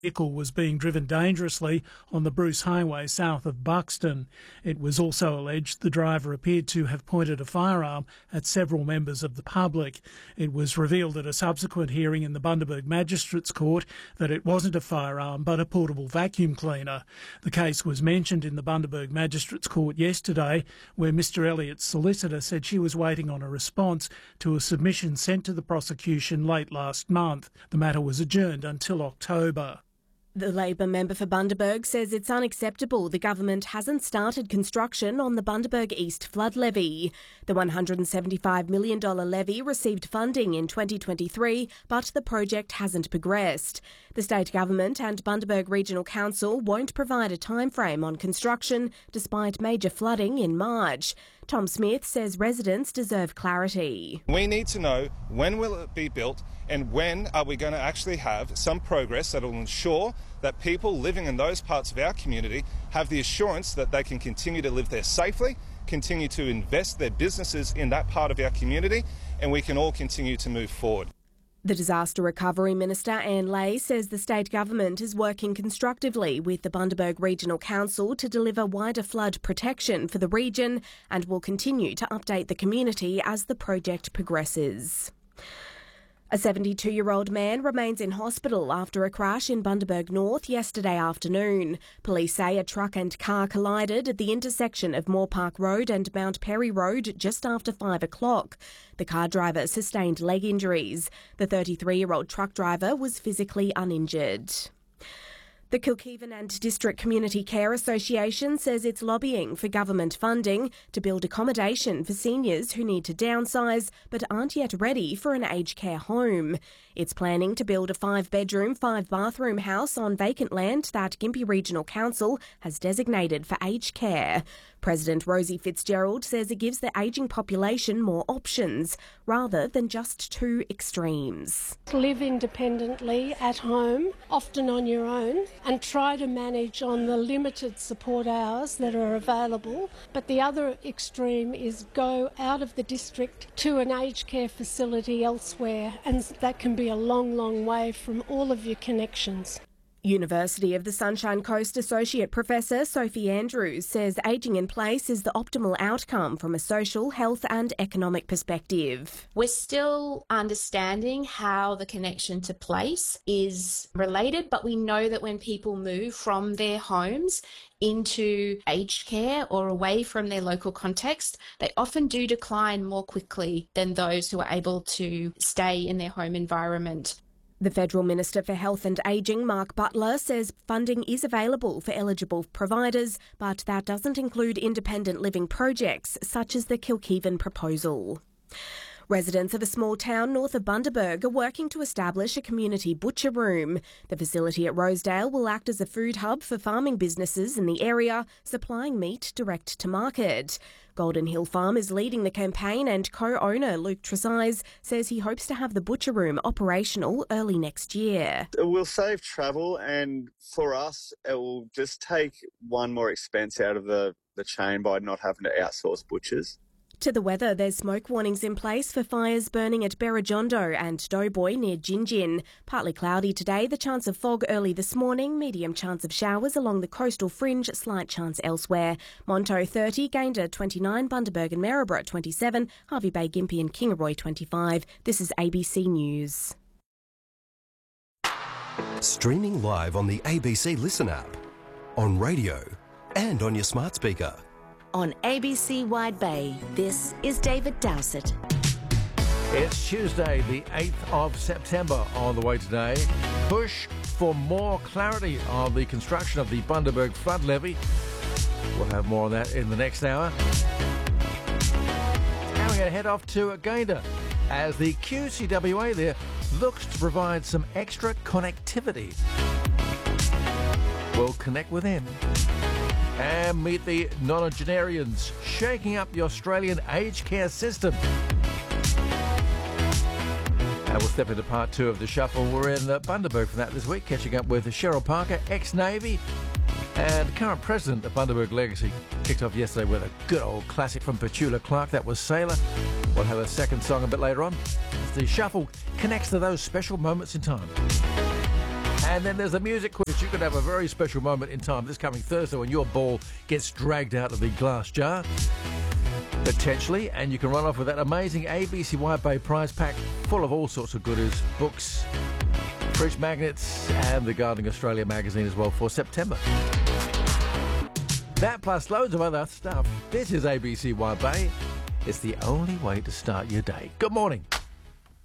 vehicle was being driven dangerously on the Bruce Highway south of Buxton. It was also alleged the driver appeared to have pointed a firearm at several members of the public. It was revealed at a subsequent hearing in the Bundaberg Magistrates Court that it wasn't a firearm but a portable vacuum cleaner. The case was mentioned in the Bundaberg Magistrates Court yesterday, where Mr Elliott's solicitor said she was waiting on a response to a submission sent to the prosecution late last month. The matter was adjourned until October. The Labor member for Bundaberg says it's unacceptable the government hasn't started construction on the Bundaberg East flood levee. The $175 million levee received funding in 2023, but the project hasn't progressed. The state government and Bundaberg Regional Council won't provide a timeframe on construction, despite major flooding in March. Tom Smith says residents deserve clarity. We need to know when will it be built and when are we going to actually have some progress that will ensure that people living in those parts of our community have the assurance that they can continue to live there safely, continue to invest their businesses in that part of our community, and we can all continue to move forward. The Disaster Recovery Minister, Anne Ley, says the state government is working constructively with the Bundaberg Regional Council to deliver wider flood protection for the region and will continue to update the community as the project progresses. A 72-year-old man remains in hospital after a crash in Bundaberg North yesterday afternoon. Police say a truck and car collided at the intersection of Moore Park Road and Mount Perry Road just after 5 o'clock. The car driver sustained leg injuries. The 33-year-old truck driver was physically uninjured. The Kilkivan and District Community Care Association says it's lobbying for government funding to build accommodation for seniors who need to downsize but aren't yet ready for an aged care home. It's planning to build a 5-bedroom, 5-bathroom house on vacant land that Gympie Regional Council has designated for aged care. President Rosie Fitzgerald says it gives the ageing population more options rather than just two extremes. Live independently at home, often on your own, and try to manage on the limited support hours that are available. But the other extreme is go out of the district to an aged care facility elsewhere, and that can be a long, long way from all of your connections. University of the Sunshine Coast Associate Professor Sophie Andrews says ageing in place is the optimal outcome from a social, health and economic perspective. We're still understanding how the connection to place is related, but we know that when people move from their homes into aged care or away from their local context, they often do decline more quickly than those who are able to stay in their home environment. The Federal Minister for Health and Ageing, Mark Butler, says funding is available for eligible providers, but that doesn't include independent living projects such as the Kilkivan proposal. Residents of a small town north of Bundaberg are working to establish a community butcher room. The facility at Rosedale will act as a food hub for farming businesses in the area, supplying meat direct to market. Golden Hill Farm is leading the campaign, and co-owner Luke Tresize says he hopes to have the butcher room operational early next year. It will save travel, and for us it will just take one more expense out of the chain by not having to outsource butchers. To the weather, there's smoke warnings in place for fires burning at Berrijondo and Doughboy near Gingin. Partly cloudy today, the chance of fog early this morning, medium chance of showers along the coastal fringe, slight chance elsewhere. Monto 30, Gayndah 29, Bundaberg and Maryborough 27, Hervey Bay, Gympie and Kingaroy 25. This is ABC News. Streaming live on the ABC Listen app, on radio and on your smart speaker. On ABC Wide Bay, this is David Dowsett. It's Tuesday, the 8th of September on the way today. Push for more clarity on the construction of the Bundaberg flood levee. We'll have more on that in the next hour. And we're going to head off to Gayndah as the QCWA there looks to provide some extra connectivity. We'll connect with them. And meet the nonagenarians shaking up the Australian aged care system. And we'll step into part 2 of the shuffle. We're in Bundaberg for that this week, catching up with Cheryl Parker, ex-Navy and current president of Bundaberg Legacy. Kicked off yesterday with a good old classic from Petula Clark, that was Sailor. We'll have a second song a bit later on as the shuffle connects to those special moments in time. And then there's the music quiz. You could have a very special moment in time this coming Thursday when your ball gets dragged out of the glass jar, potentially, and you can run off with that amazing ABC Wide Bay prize pack full of all sorts of goodies, books, fridge magnets, and the Gardening Australia magazine as well for September. That plus loads of other stuff. This is ABC Wide Bay. It's the only way to start your day. Good morning.